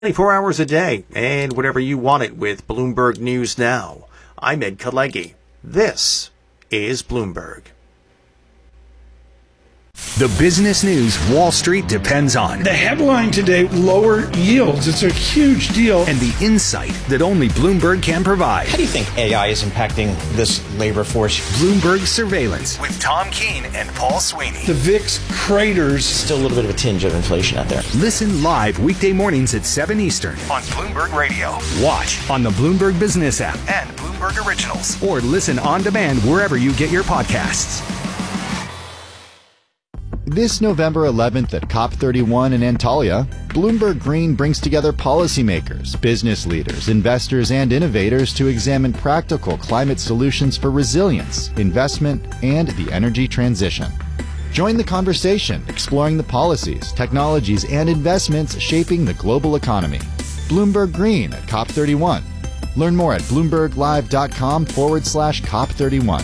24 hours a day, and whatever you want it with Bloomberg News Now. I'm Ed Kalegi. This is Bloomberg. The business news Wall Street depends on. The headline today, lower yields. It's a huge deal. And the insight that only Bloomberg can provide. How do you think AI is impacting this labor force? Bloomberg Surveillance with Tom Keene and Paul Sweeney. The VIX craters. Still a little bit of a tinge of inflation out there. Listen live weekday mornings at 7 Eastern on Bloomberg Radio. Watch on the Bloomberg Business app and Bloomberg Originals. Or listen on demand wherever you get your podcasts. This November 11th at COP31 in Antalya, Bloomberg Green brings together policymakers, business leaders, investors, and innovators to examine practical climate solutions for resilience, investment, and the energy transition. Join the conversation, exploring the policies, technologies, and investments shaping the global economy. Bloomberg Green at COP31. Learn more at BloombergLive.com/COP31.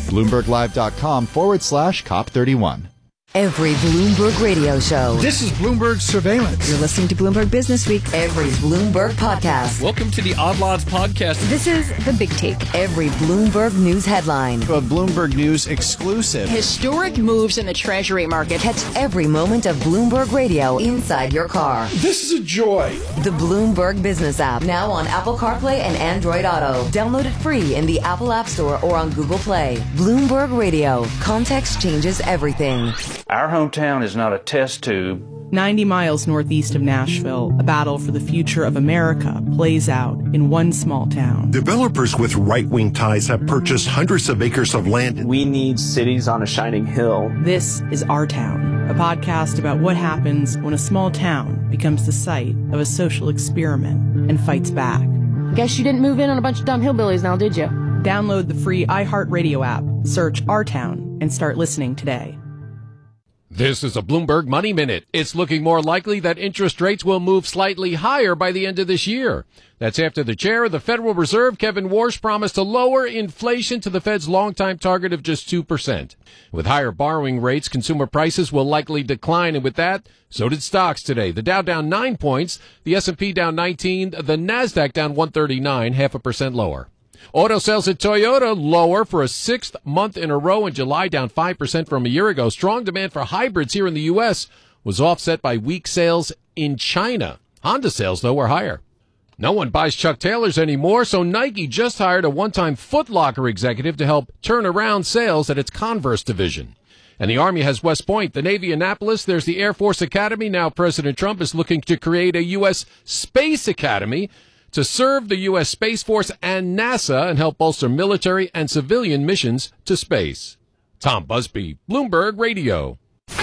BloombergLive.com/COP31. Every Bloomberg radio show. This is Bloomberg Surveillance. You're listening to Bloomberg Business Week. Every Bloomberg podcast. Welcome to the Odd Lots podcast. This is The Big Take. Every Bloomberg News headline. A Bloomberg News exclusive. Historic moves in the Treasury market. Catch every moment of Bloomberg radio inside your car. This is a joy. The Bloomberg Business app. Now on Apple CarPlay and Android Auto. Download it free in the Apple App Store or on Google Play. Bloomberg Radio. Context changes everything. Our hometown is not a test tube. 90 miles northeast of Nashville, a battle for the future of America plays out in one small town. Developers with right-wing ties have purchased hundreds of acres of land. We need cities on a shining hill. This is Our Town, a podcast about what happens when a small town becomes the site of a social experiment and fights back. Guess you didn't move in on a bunch of dumb hillbillies now, did you? Download the free iHeartRadio app, search Our Town, and start listening today. This is a Bloomberg Money Minute. It's looking more likely that interest rates will move slightly higher by the end of this year. That's after the chair of the Federal Reserve, Kevin Warsh, promised to lower inflation to the Fed's longtime target of just 2%. With higher borrowing rates, consumer prices will likely decline, and with that, so did stocks today. The Dow down 9 points, the S&P down 19, the Nasdaq down 139, 0.5% lower. Auto sales at Toyota lower for a sixth month in a row in July, down 5% from a year ago. Strong demand for hybrids here in the U.S. was offset by weak sales in China. Honda sales, though, were higher. No one buys Chuck Taylors anymore, so Nike just hired a one-time Foot Locker executive to help turn around sales at its Converse division. And the Army has West Point, the Navy Annapolis, there's the Air Force Academy. Now President Trump is looking to create a U.S. Space Academy to serve the U.S. Space Force and NASA and help bolster military and civilian missions to space. Tom Busby, Bloomberg Radio.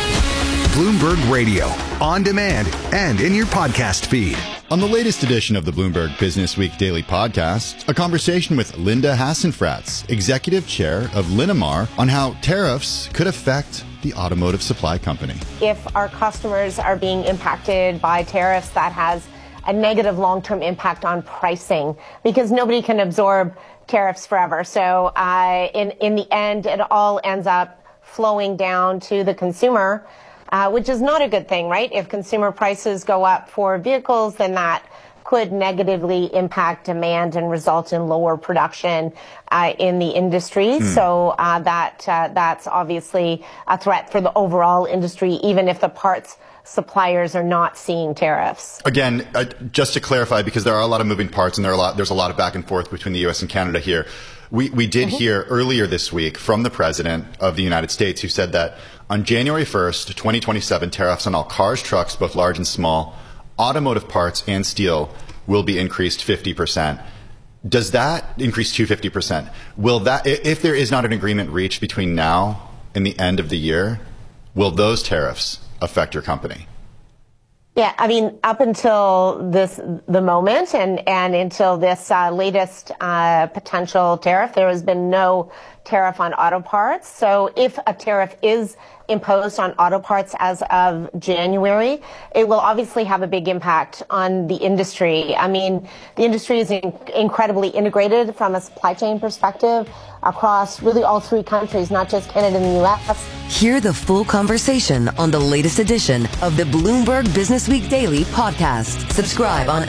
Bloomberg Radio, on demand and in your podcast feed. On the latest edition of the Bloomberg Business Week Daily Podcast, a conversation with Linda Hasenfratz, Executive Chair of Linamar, on how tariffs could affect the automotive supply company. If our customers are being impacted by tariffs, that has a negative long-term impact on pricing because nobody can absorb tariffs forever. So in the end, it all ends up flowing down to the consumer, which is not a good thing, right? If consumer prices go up for vehicles, then that could negatively impact demand and result in lower production in the industry. So that's obviously a threat for the overall industry, even if the parts suppliers are not seeing tariffs. Again, just to clarify, because there are a lot of moving parts and there's a lot of back and forth between the U.S. and Canada here. We did hear earlier this week from the President of the United States, who said that on January 1st, 2027, tariffs on all cars, trucks, both large and small, automotive parts and steel will be increased 50%. Does that increase to 50%? Will that, if there is not an agreement reached between now and the end of the year, will those tariffs affect your company? Yeah, I mean, up until the moment and until this latest potential tariff, there has been no tariff on auto parts. So if a tariff is imposed on auto parts as of January, it will obviously have a big impact on the industry. I mean, the industry is incredibly integrated from a supply chain perspective across really all three countries, not just Canada and the U.S. Hear the full conversation on the latest edition of the Bloomberg Business Week Daily podcast. Subscribe on